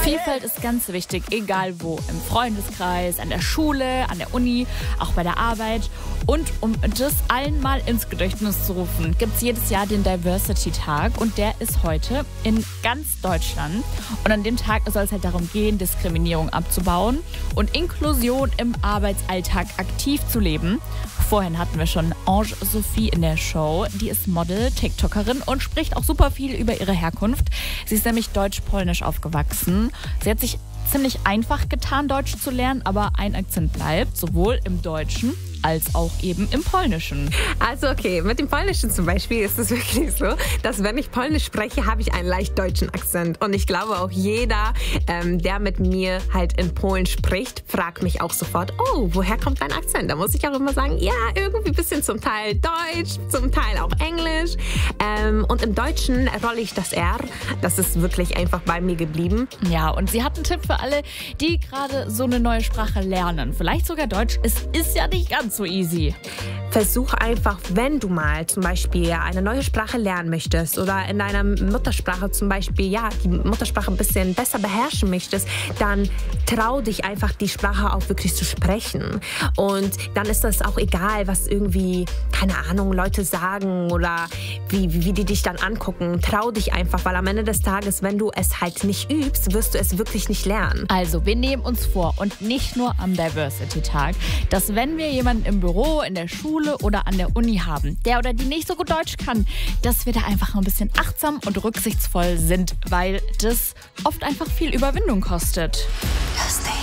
Vielfalt ist ganz wichtig, egal wo. Im Freundeskreis, an der Schule, an der Uni, auch bei der Arbeit. Und um das allen mal ins Gedächtnis zu rufen, gibt es jedes Jahr den Diversity-Tag. Und der ist heute in ganz Deutschland. Und an dem Tag soll es halt darum gehen, Diskriminierung abzubauen und Inklusion im Arbeitsalltag aktiv zu leben. Vorhin hatten wir schon Ange-Sophie in der Show. Die ist Model, TikTokerin und spricht auch super viel über ihre Herkunft. Sie ist nämlich deutsch-polnisch aufgewachsen. Sie hat sich ziemlich einfach getan, Deutsch zu lernen, aber ein Akzent bleibt, sowohl im Deutschen als auch eben im Polnischen. Also okay, mit dem Polnischen zum Beispiel ist es wirklich so, dass wenn ich Polnisch spreche, habe ich einen leicht deutschen Akzent. Und ich glaube auch jeder, der mit mir halt in Polen spricht, fragt mich auch sofort, oh, woher kommt dein Akzent? Da muss ich auch immer sagen, ja, irgendwie ein bisschen zum Teil Deutsch, zum Teil auch Englisch. Und im Deutschen rolle ich das R. Das ist wirklich einfach bei mir geblieben. Ja, und sie hat einen Tipp für alle, die gerade so eine neue Sprache lernen. Vielleicht sogar Deutsch. Es ist ja nicht ganz so easy. Versuch einfach, wenn du mal zum Beispiel eine neue Sprache lernen möchtest oder in deiner Muttersprache zum Beispiel, ja, die Muttersprache ein bisschen besser beherrschen möchtest, dann trau dich einfach, die Sprache auch wirklich zu sprechen. Und dann ist das auch egal, was irgendwie, keine Ahnung, Leute sagen oder wie die dich dann angucken. Trau dich einfach, weil am Ende des Tages, wenn du es halt nicht übst, wirst du es wirklich nicht lernen. Also, wir nehmen uns vor und nicht nur am Diversity-Tag, dass wenn wir jemanden im Büro, in der Schule oder an der Uni haben, der oder die nicht so gut Deutsch kann, dass wir da einfach ein bisschen achtsam und rücksichtsvoll sind, weil das oft einfach viel Überwindung kostet. Lustig.